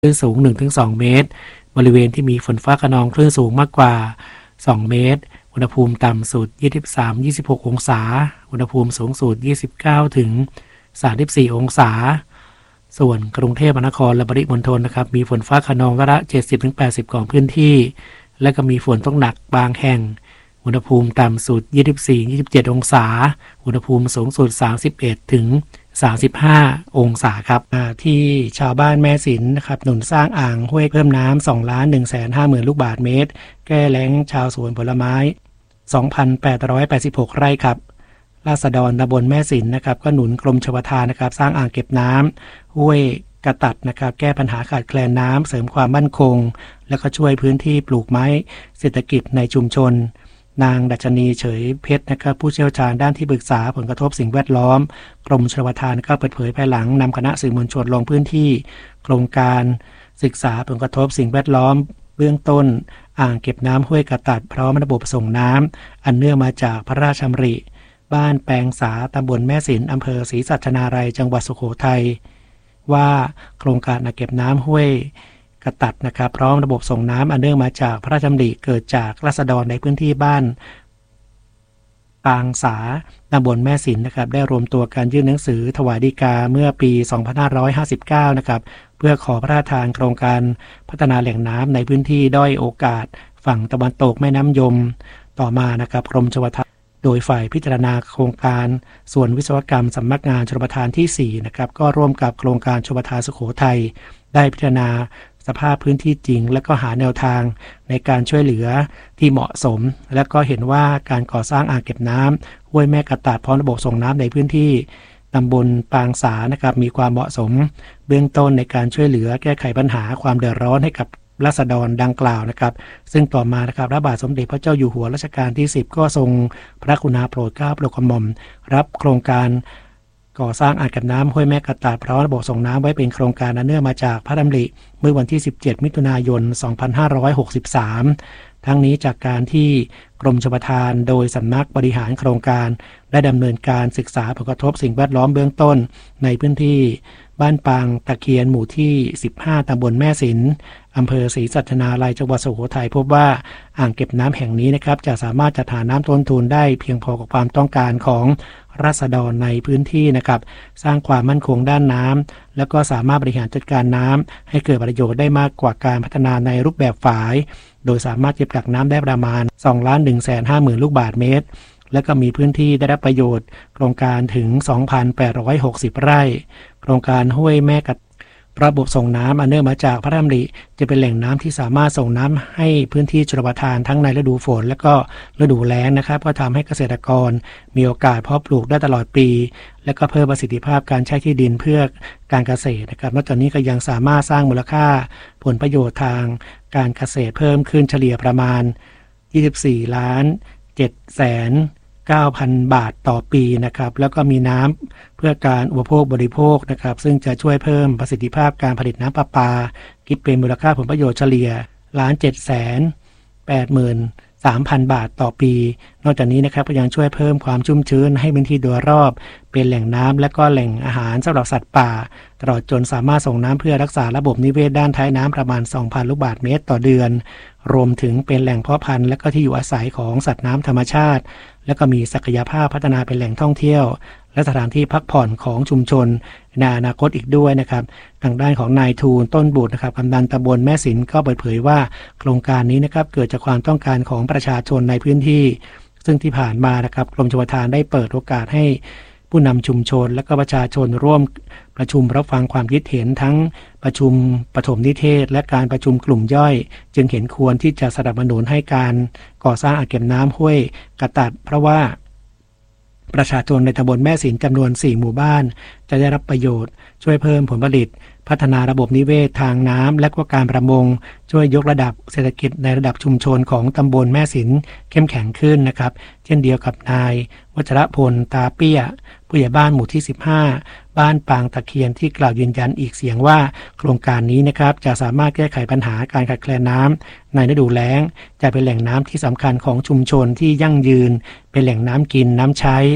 คลื่นสูง 1-2 เมตรบริเวณที่มีฝนฟ้าคะนองคลื่นสูงมากกว่า2เมตรอุณหภูมิต่ำสุด 23-26 องศาอุณหภูมิสูงสุด 29-34 องศาส่วนกรุงเทพมหานครและปริมณฑลนะครับมีฝนฟ้าคะนองร้อยละ 70-80 ของพื้นที่และก็มีฝนตกหนักบางแห่งอุณหภูมิต่ำสุด 24-27 องศาอุณหภูมิสูงสุด 31-35 องศาครับที่ชาวบ้านแม่สินนะครับหนุนสร้างอ่างห้วยเพิ่มน้ำ 2,150,000 ลูกบาศก์เมตรแก้แล้งชาวสวนผลไม้ 2,886 ไร่ครับราษฎรตำบลแม่สินนะครับก็หนุนกรมชลประทานนะครับสร้างอ่างเก็บน้ำห้วยกระตัดนะครับแก้ปัญหาขาดแคลนน้ำเสริมความมั่นคงและก็ช่วยพื้นที่ปลูกไม้เศรษฐกิจในชุมชนนางดัชนีเฉยเพชรนะครับผู้เชี่ยวชาญด้านที่ปรึกษาผลกระทบสิ่งแวดล้อมกรมชลประทานก็เปิดเผยภายหลังนำคณะสื่อมวลชนลงพื้นที่โครงการศึกษาผลกระทบสิ่งแวดล้อมเบื้องต้นอ่างเก็บน้ำห้วยกระตัดพร้อมระบบส่งน้ำอันเนื่องมาจากพระราชดำริบ้านแปลงสาตำบลแม่สินอำเภอศรีสัชนาลัยจังหวัดสุโขทัยว่าโครงการอ่างเก็บน้ำห้วยกระตัดนะครับพร้อมระบบส่งน้ำอันเนื่องมาจากพระราชดำริเกิดจากราษฎรในพื้นที่บ้านปางสาตำบลแม่สินนะครับได้รวมตัวกันยื่นหนังสือถวายฎีกาเมื่อปี 2559 นะครับเพื่อขอพระราชทานโครงการพัฒนาแหล่งน้ำในพื้นที่ด้อยโอกาสฝั่งตะวันตกแม่น้ำยมต่อมานะครับกรมชลประทานโดยฝ่ายพิจารณาโครงการส่วนวิศวกรรมสำนักงานชลประทานที่4นะครับก็ร่วมกับโครงการชลประทานสุโขทัยได้พิจารณาสภาพพื้นที่จริงและก็หาแนวทางในการช่วยเหลือที่เหมาะสมและก็เห็นว่าการก่อสร้างอ่างเก็บน้ำห้วยแม่กระตาดพร้อมระบบส่งน้ำในพื้นที่ตำบลปางสานะครับมีความเหมาะสมเบื้องต้นในการช่วยเหลือแก้ไขปัญหาความเดือดร้อนให้กับราษฎรดังกล่าวนะครับซึ่งต่อมานะครับพระบาทสมเด็จพระเจ้าอยู่หัวรัชกาลที่10ก็ทรงพระกรุณาโปรดเกล้าโปรดกระหม่อมรับโครงการก่อสร้างอ่างเก็บน้ำห้วยแม่กระตาดพร้อมระบบส่งน้ำไว้เป็นโครงการอันเนื่องมาจากพระดำริเมื่อวันที่17มิถุนายน2563ทั้งนี้จากการที่กรมชลประทานโดยสำนักบริหารโครงการได้ดำเนินการศึกษาผลกระทบสิ่งแวดล้อมเบื้องต้นในพื้นที่บ้านปางตะเคียนหมู่ที่15ตำบลแม่สินอำเภอศรีสัชนาลัยจังหวัดสุโขทัยพบว่าอ่างเก็บน้ำแห่งนี้นะครับจะสามารถจัดหาน้ำต้นทุนได้เพียงพอกับความต้องการของราษฎรในพื้นที่นะครับสร้างความมั่นคงด้านน้ำแล้วก็สามารถบริหารจัดการน้ำให้เกิดประโยชน์ได้มากกว่าการพัฒนาในรูปแบบฝายโดยสามารถเก็บกักน้ำได้ประมาณ 2,150,000 ลูกบาศก์เมตรและก็มีพื้นที่ได้รับประโยชน์โครงการถึง 2,860 ไร่โครงการห้วยแม่กระระบบส่งน้ำอันเนื่องมาจากพระราชดำริจะเป็นแหล่งน้ำที่สามารถส่งน้ำให้พื้นที่ชลประทานทั้งในฤดูฝนและก็ฤดูแล้งนะครับก็ทำให้เกษตรกรมีโอกาสเพาะปลูกได้ตลอดปีและก็เพิ่มประสิทธิภาพการใช้ที่ดินเพื่อการเกษตรนะครับนอกจากนี้ก็ยังสามารถสร้างมูลค่าผลประโยชน์ทางการเกษตรเพิ่มขึ้นเฉลี่ยประมาณ 24,709,000 บาทต่อปีนะครับแล้วก็มีน้ำเพื่อการอุปโภคบริโภคนะครับซึ่งจะช่วยเพิ่มประสิทธิภาพการผลิตน้ำประปาคิดเป็นมูลค่าผลประโยชน์เฉลี่ย 1,783,000 บาทต่อปีนอกจากนี้นะครับก็ยังช่วยเพิ่มความชุ่มชื้นให้พื้นที่โดยรอบเป็นแหล่งน้ำและก็แหล่งอาหารสำหรับสัตว์ป่าตลอดจนสามารถส่งน้ำเพื่อรักษาระบบนิเวศด้านท้ายน้ำประมาณ 2,000 ลูกบาศก์เมตรต่อเดือนรวมถึงเป็นแหล่งเพาะพันธุ์และก็ที่อยู่อาศัยของสัตว์น้ำธรรมชาติและก็มีศักยภาพพัฒนาเป็นแหล่งท่องเที่ยวและสถานที่พักผ่อนของชุมชนในอนาคตอีกด้วยนะครับทางด้านของนายทูลต้นบุตรนะครับกำนันตำบลแม่สินก็เปิดเผยว่าโครงการนี้นะครับเกิดจากความต้องการของประชาชนในพื้นที่ซึ่งที่ผ่านมานะครับกรมชลประทานได้เปิดโอกาสให้ผู้นำชุมชนและก็ประชาชนร่วมประชุมรับฟังความคิดเห็นทั้งประชุมปฐมนิเทศและการประชุมกลุ่มย่อยจึงเห็นควรที่จะสนับสนุนให้การก่อสร้างอ่างเก็บน้ำห้วยกระตัดเพราะว่าประชาชนในตำบลแม่สินจำนวน4หมู่บ้านจะได้รับประโยชน์ช่วยเพิ่มผลผลิตพัฒนาระบบนิเวศทางน้ำและก็การประมงช่วยยกระดับเศรษฐกิจในระดับชุมชนของตำบลแม่สินเข้มแข็งขึ้นนะครับเช่นเดียวกับนายวัชรพลตาเปี้ยผู้ใหญ่บ้านหมู่ที่15บ้านปางตะเคียนที่กล่าวยืนยันอีกเสียงว่าโครงการนี้นะครับจะสามารถแก้ไขปัญหาการขาดแคลนน้ำในฤดูแล้งจะเป็นแหล่งน้ำที่สำคัญของชุมชนที่ยั่งยืนเป็นแหล่งน้ำกินน้ำใช้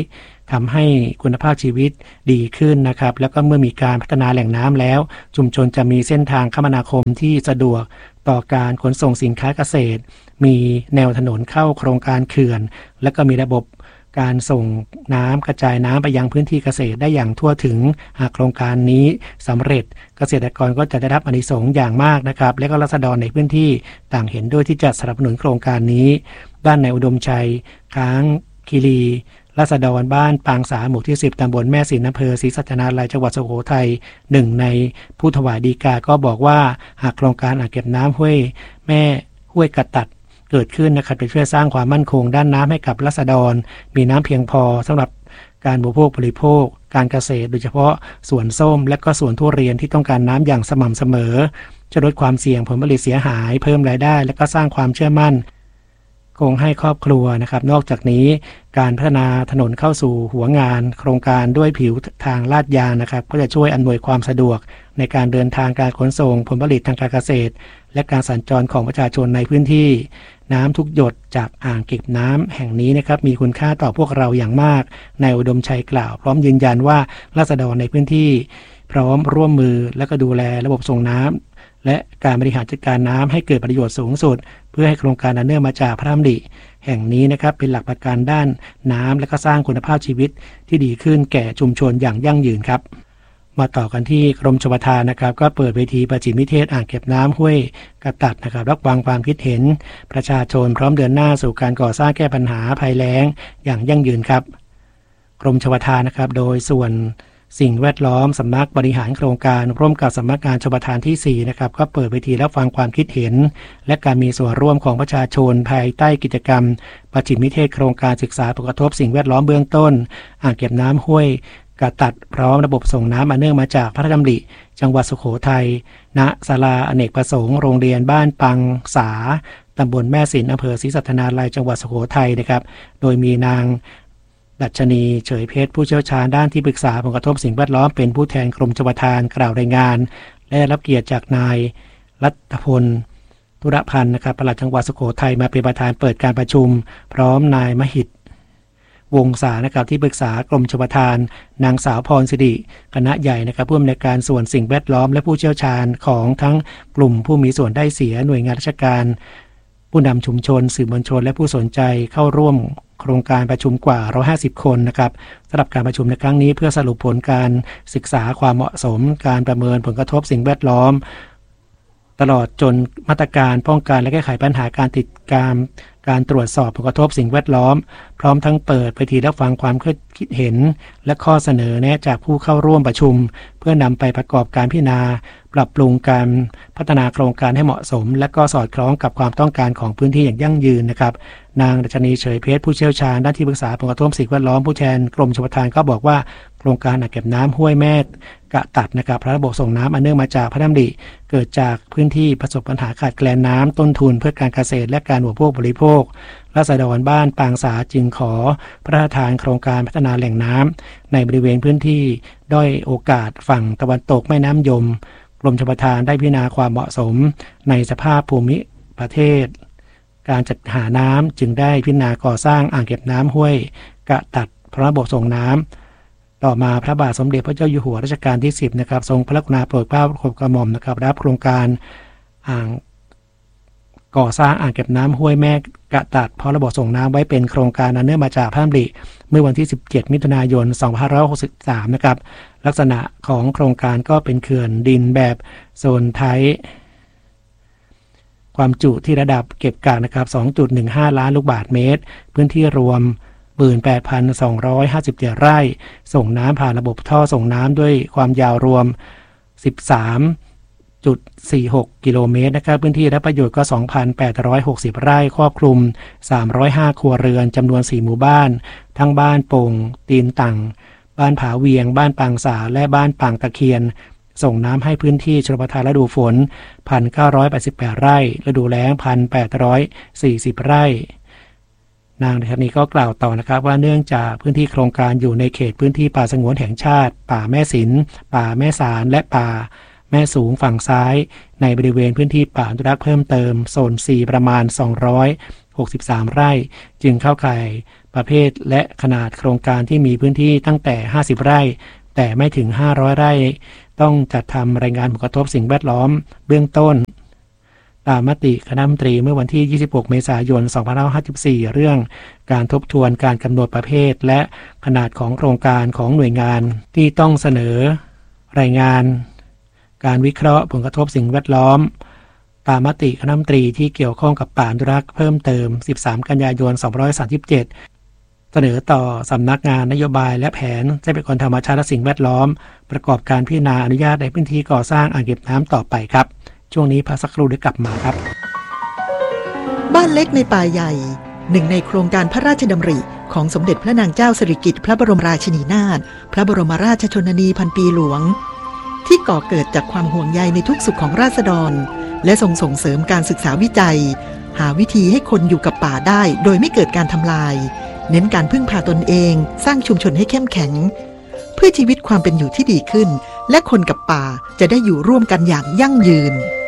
ทำให้คุณภาพชีวิตดีขึ้นนะครับแล้วก็เมื่อมีการพัฒนาแหล่งน้ำแล้วชุมชนจะมีเส้นทางคมนาคมที่สะดวกต่อการขนส่งสินค้าเกษตรมีแนวถนนเข้าโครงการเขื่อนและก็มีระบบการส่งน้ำกระจายน้ำไปยังพื้นที่เกษตรได้อย่างทั่วถึงหากโครงการนี้สำเร็จเกษตรกรก็จะได้รับอานิสงส์อย่างมากนะครับและก็ราษฎรในพื้นที่ต่างเห็นด้วยที่จะสนับสนุนโครงการนี้ด้านในอุดมชัยค้างคีรีราษฎรบ้านปางสาหมู่ที่10ตำบลแม่สินอำเภอศรีสัชนาลัยจังหวัดสุโขทัยหนึ่งในผู้ถวายฎีกาก็บอกว่าหากโครงการอ่างเก็บน้ำห้วยกระตัดเกิดขึ้นนะครับจะช่วยสร้างความมั่นคงด้านน้ำให้กับราษฎรมีน้ำเพียงพอสำหรับการบริโภคการเกษตรโดยเฉพาะสวนส้มและก็สวนทุเรียนที่ต้องการน้ำอย่างสม่ำเสมอจะลดความเสี่ยงผลผลิตเสียหายเพิ่มรายได้และก็สร้างความเชื่อมั่นคงให้ครอบครัวนะครับนอกจากนี้การพัฒนาถนนเข้าสู่หัวงานโครงการด้วยผิวทางลาดยางนะครับก็จะช่วยอำนวยความสะดวกในการเดินทางการขนส่งผลผลิตทางการเกษตรและการสัญจรของประชาชนในพื้นที่น้ำทุกหยดจากอ่างเก็บน้ำแห่งนี้นะครับมีคุณค่าต่อพวกเราอย่างมากนายอุดมชัยกล่าวพร้อมยืนยันว่าราษฎรในพื้นที่พร้อมร่วมมือและก็ดูแลระบบส่งน้ำและการบริหารจัดการน้ำให้เกิดประโยชน์สูงสุดเพื่อให้โครงการอันเนื่องมาจากพระราชดำริแห่งนี้นะครับเป็นหลักประกันด้านน้ำและก็สร้างคุณภาพชีวิตที่ดีขึ้นแก่ชุมชนอย่างยั่งยืนครับมาต่อกันที่กรมชลประทานนะครับก็เปิดเวทีประจิมนิเทศอ่างเก็บน้ำห้วยกระตัดนะครับรับฟังความคิดเห็นประชาชนพร้อมเดินหน้าสู่การก่อสร้างแก้ปัญหาภัยแล้งอย่างยั่งยืนครับกรมชลประทานนะครับโดยส่วนสิ่งแวดล้อมสำนักบริหารโครงการร่วมกับสำนักงานชลประทานที่4นะครับก็เปิดเวทีรับฟังความคิดเห็นและการมีส่วนร่วมของประชาชนภายใต้กิจกรรมประจิมนิเทศโครงการศึกษาผลกระทบสิ่งแวดล้อมเบื้องต้นอ่างเก็บน้ำห้วยกระตัดพร้อมระบบส่งน้ำอันเนื่องมาจากพระราชดำริจังหวัดสุโขทัยณศาลาอเนกประสงค์โรงเรียนบ้านปังสาตำบลแม่สินอำเภอศรีสัชนาลัยจังหวัดสุโขทัยนะครับโดยมีนางดัชนีเฉยเพชรผู้เชี่ยวชาญด้านที่ปรึกษาผลกระทบสิ่งแวดล้อมเป็นผู้แทนกรมชลประทานกล่าวรายงานและรับเกียรติจากนายรัตพลธุรพันธ์นะครับปลัดจังหวัดสุโขทัยมาเป็นประธานเปิดการประชุมพร้อมนายมหิตวงศานะครับที่ปรึกษากรมชลประทานนางสาวพรสิริคณะใหญ่นะครับผู้อำนวยการส่วนสิ่งแวดล้อมและผู้เชี่ยวชาญของทั้งกลุ่มผู้มีส่วนได้เสียหน่วยงานราชการผู้นำชุมชนสื่อมวลชนและผู้สนใจเข้าร่วมโครงการประชุมกว่า150คนนะครับสำหรับการประชุมในครั้งนี้เพื่อสรุปผลการศึกษาความเหมาะสมการประเมินผลกระทบสิ่งแวดล้อมตลอดจนมาตรการป้องกันและแก้ไขปัญหาการติดตามการตรวจสอบผลกระทบสิ่งแวดล้อมพร้อมทั้งเปิดเวทีรับฟังความคิดเห็นและข้อเสนอแนะจากผู้เข้าร่วมประชุมเพื่อนำไปประกอบการพิจารณาปรับปรุงการพัฒนาโครงการให้เหมาะสมและก็สอดคล้องกับความต้องการของพื้นที่อย่างยั่งยืนนะครับนางดัชนีเฉยเพชรผู้เชี่ยวชาญด้านที่ปรึกษาผลกระทบสิ่งแวดล้อมผู้แทนกรมชลประทานก็บอกว่าโครงการอ่างเก็บน้ำห้วยแม่กระตัดนะครับระบบส่งน้ำอันเนื่องมาจากพระราชดำริเกิดจากพื้นที่ประสบปัญหาขาดแคลนน้ำต้นทุนเพื่อการเกษตรและการอุปโภคบริโภคราษฎรบ้านปางสาจึงขอพระราชทานโครงการพัฒนาแหล่งน้ำในบริเวณพื้นที่ด้อยโอกาสฝั่งตะวันตกแม่น้ำยมกรมชลประทานได้พิจารณาความเหมาะสมในสภาพภูมิประเทศการจัดหาน้ำจึงได้พิจารณาก่อสร้างอ่างเก็บน้ำห้วยกระตัดพระบบส่งน้ำต่อมาพระบาทสมเด็จพระเจ้าอยู่หัวรัชกาลที่10นะครับทรงพระกรุณาโปรดเกล้าโปรดกระหม่อมนะครับรับโครงการก่อสร้างอ่างเก็บน้ำห้วยแม่กระตัดเพราะระบบส่งน้ำไว้เป็นโครงการอันเนื่องมาจากพระราชดำริเมื่อวันที่17มิถุนายน2563นะครับลักษณะของโครงการก็เป็นเขื่อนดินแบบโซนไทยความจุที่ระดับเก็บกักนะครับ 2.15 ล้านลูกบาศก์เมตรพื้นที่รวม 18,257 ไร่ส่งน้ำผ่านระบบท่อส่งน้ำด้วยความยาวรวม 13.46 กิโลเมตรนะครับพื้นที่รับประโยชน์ก็ 2,860 ไร่ครอบคลุม305ครัวเรือนจำนวน4หมู่บ้านทั้งบ้านโป่งตีนตั่งบ้านผาเวียงบ้านปางสาและบ้านปางตะเคียนส่งน้ำให้พื้นที่ชลประทานฤดูฝน 1,988 ไร่ฤดูแล้ง 1,840 ไร่นางดัชนีก็กล่าวต่อนะครับว่าเนื่องจากพื้นที่โครงการอยู่ในเขตพื้นที่ป่าสงวนแห่งชาติป่าแม่สินป่าแม่สารและป่าแม่สูงฝั่งซ้ายในบริเวณพื้นที่ป่าอนุรักษ์เพิ่มเติมโซน 4 ประมาณ263 ไร่จึงเข้าข่ายประเภทและขนาดโครงการที่มีพื้นที่ตั้งแต่50ไร่แต่ไม่ถึง500ไร่ต้องจัดทำรายงานผลกระทบสิ่งแวดล้อมเบื้องต้นตามมติคณะรัฐมนตรีเมื่อวันที่26เมษายน2554เรื่องการทบทวนการกำหนดประเภทและขนาดของโครงการของหน่วยงานที่ต้องเสนอรายงานการวิเคราะห์ผลกระทบสิ่งแวดล้อมตามมติคณะรัฐมนตรีที่เกี่ยวข้องกับป่าอนุรักษ์เพิ่มเติม13กันยายน2537เสนอต่อสำนักงานนโยบายและแผนทรัพยากรธรรมชาติและสิ่งแวดล้อมประกอบการพิจารณาอนุญาตในพื้นที่ก่อสร้างอ่างเก็บน้ำต่อไปครับช่วงนี้พักสักครู่เดี๋ยวกลับมาครับบ้านเล็กในป่าใหญ่หนึ่งในโครงการพระราชดำริของสมเด็จพระนางเจ้าสิริกิติ์พระบรมราชินีนาถพระบรมราชชนนีพันปีหลวงที่ก่อเกิดจากความห่วงใยในทุกสุขของราษฎรและส่งเสริมการศึกษาวิจัยหาวิธีให้คนอยู่กับป่าได้โดยไม่เกิดการทำลายเน้นการพึ่งพาตนเองสร้างชุมชนให้เข้มแข็งเพื่อชีวิตความเป็นอยู่ที่ดีขึ้นและคนกับป่าจะได้อยู่ร่วมกันอย่างยั่งยืน